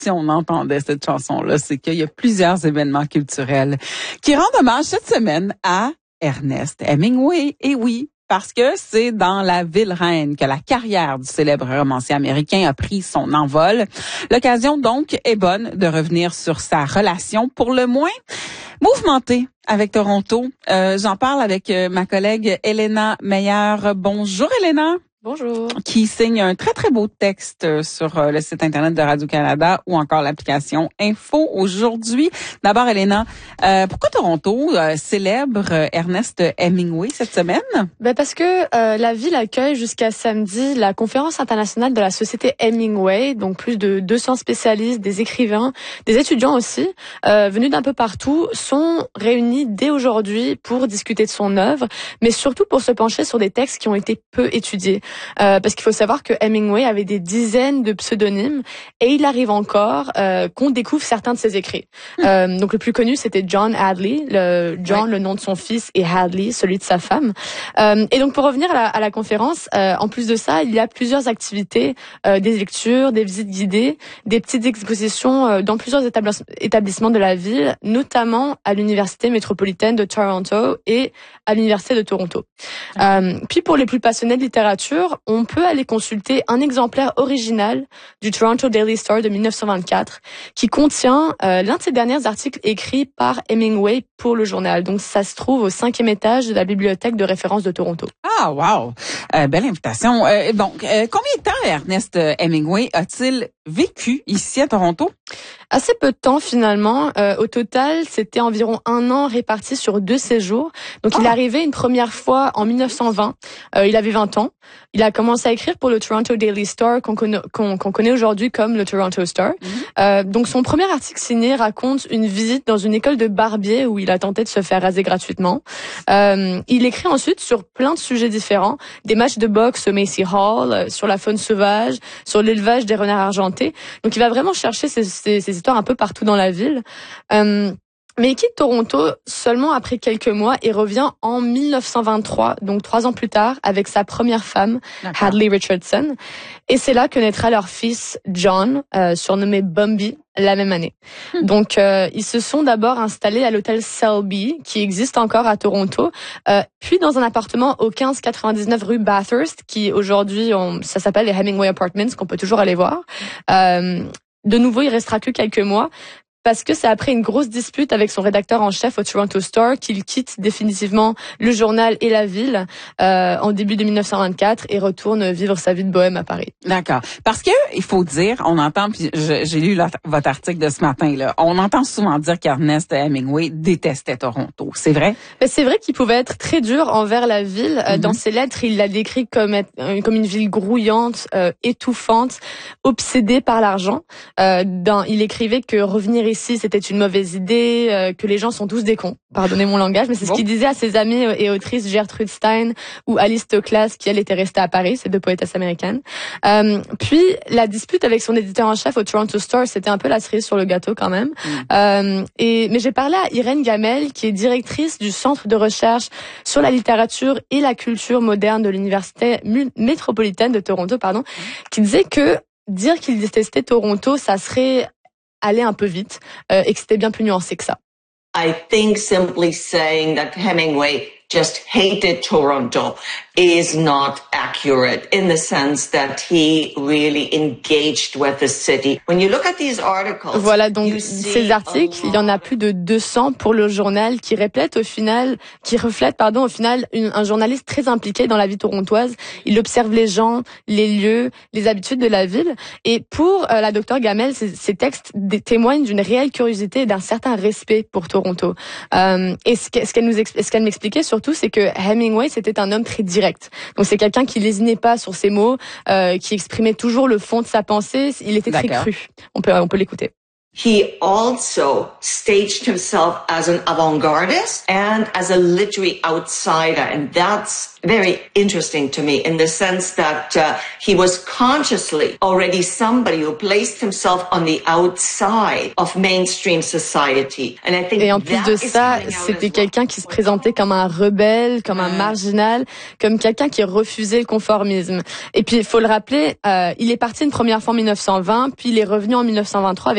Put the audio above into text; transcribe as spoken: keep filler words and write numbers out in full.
si on entendait cette chanson-là, c'est qu'il y a plusieurs événements culturels qui rendent hommage cette semaine à Ernest Hemingway. Et oui, parce que c'est dans la ville reine que la carrière du célèbre romancier américain a pris son envol. L'occasion donc est bonne de revenir sur sa relation pour le moins mouvementée avec Toronto. Euh, j'en parle avec euh, ma collègue Elena Meyer. Bonjour Elena. Bonjour. Qui signe un très, très beau texte sur le site Internet de Radio-Canada ou encore l'application Info aujourd'hui. D'abord, Elena, euh, pourquoi Toronto euh, célèbre Ernest Hemingway cette semaine? Ben parce que euh, la ville accueille jusqu'à samedi la conférence internationale de la Société Hemingway, donc plus de deux cents spécialistes, des écrivains, des étudiants aussi, euh, venus d'un peu partout, sont réunis dès aujourd'hui pour discuter de son œuvre, mais surtout pour se pencher sur des textes qui ont été peu étudiés. Euh, parce qu'il faut savoir que Hemingway avait des dizaines de pseudonymes et il arrive encore euh, qu'on découvre certains de ses écrits. Mmh. Euh, donc le plus connu c'était John Hadley, le John oui. le nom de son fils et Hadley celui de sa femme. Euh, et donc pour revenir à la, à la conférence, euh, en plus de ça, il y a plusieurs activités, euh, des lectures, des visites guidées, des petites expositions euh, dans plusieurs établis- établissements de la ville, notamment à l'université métropolitaine de Toronto et à l'université de Toronto. Mmh. Euh, puis pour les plus passionnés de littérature, on peut aller consulter un exemplaire original du Toronto Daily Star de mille neuf cent vingt-quatre qui contient euh, l'un de ses derniers articles écrits par Hemingway pour le journal. Donc ça se trouve au cinquième étage de la bibliothèque de référence de Toronto. Ah, wow! Euh, belle invitation. Euh, donc, euh, combien de temps Ernest Hemingway a-t-il vécu ici à Toronto? Assez peu de temps finalement. Euh, au total, c'était environ un an réparti sur deux séjours. Donc oh. il est arrivé une première fois en mille neuf cent vingt. Euh, il avait vingt ans. Il a commencé à écrire pour le Toronto Daily Star qu'on connaît, qu'on, qu'on connaît aujourd'hui comme le Toronto Star. Mm-hmm. Euh, donc son premier article signé raconte une visite dans une école de barbier où il a tenté de se faire raser gratuitement. Euh, il écrit ensuite sur plein de sujets différents, des matchs de boxe au Macy Hall, euh, sur la faune sauvage, sur l'élevage des renards argentés. Donc il va vraiment chercher ces, ces, ces histoires un peu partout dans la ville. Euh, Mais il quitte Toronto seulement après quelques mois et revient en mille neuf cent vingt-trois, donc trois ans plus tard, avec sa première femme, D'accord. Hadley Richardson. Et c'est là que naîtra leur fils John, euh, surnommé Bumby, la même année. Hmm. Donc, euh, ils se sont d'abord installés à l'hôtel Selby, qui existe encore à Toronto, euh, puis dans un appartement au quinze quatre-vingt-dix-neuf rue Bathurst, qui aujourd'hui, on, ça s'appelle les Hemingway Apartments, qu'on peut toujours aller voir. Euh, de nouveau, il restera que quelques mois. Parce que c'est après une grosse dispute avec son rédacteur en chef au Toronto Star qu'il quitte définitivement le journal et la ville euh, en début de mille neuf cent vingt-quatre et retourne vivre sa vie de bohème à Paris. D'accord. Parce que il faut dire, on entend, puis je, j'ai lu la, votre article de ce matin là, on entend souvent dire qu'Ernest Hemingway détestait Toronto. C'est vrai? Ben, c'est vrai qu'il pouvait être très dur envers la ville. Mm-hmm. Dans ses lettres, il l'a décrit comme comme une ville grouillante, euh, étouffante, obsédée par l'argent. Euh, dans, il écrivait que revenir ici, c'était une mauvaise idée, euh, que les gens sont tous des cons. Pardonnez mon langage, mais c'est bon. Ce qu'il disait à ses amis et autrices Gertrude Stein ou Alice Toklas, qui elle était restée à Paris, ces deux poétesses américaines. Euh, puis la dispute avec son éditeur en chef au Toronto Star, c'était un peu la cerise sur le gâteau quand même. Mm. Euh, et mais j'ai parlé à Irène Gamel, qui est directrice du Centre de recherche sur la littérature et la culture moderne de l'Université métropolitaine de Toronto, pardon, mm. qui disait que dire qu'il détestait Toronto, ça serait aller un peu vite euh, et que c'était bien plus nuancé que ça. I think simply saying that Hemingway just hated Toronto is not accurate in the sense that he really engaged with the city. When you look at these articles, voilà donc ces articles, il y en a plus de deux cents pour le journal qui reflètent au final, qui reflètent pardon au final une, un journaliste très impliqué dans la vie torontoise. Il observe les gens, les lieux, les habitudes de la ville. Et pour euh, la docteure Gamel, ces, ces textes témoignent d'une réelle curiosité et d'un certain respect pour Toronto. Euh, et ce, que, ce qu'elle nous, ce qu'elle m'expliquait surtout, c'est que Hemingway, c'était un homme très direct. Donc c'est quelqu'un qui lésinait pas sur ses mots, euh, qui exprimait toujours le fond de sa pensée. Il était D'accord. très cru. On peut, on peut l'écouter. He also staged himself as an avant-gardist and as a literary outsider, and that's very interesting to me in the sense that uh, he was consciously already somebody who placed himself on the outside of mainstream society. And I think Et en plus de ça, c'était quelqu'un qui se présentait comme un rebelle, comme un marginal, comme quelqu'un qui refusait le conformisme. Et puis, il faut le rappeler, euh, il est parti une première fois en mille neuf cent vingt, puis il est revenu en mille neuf cent vingt-trois avec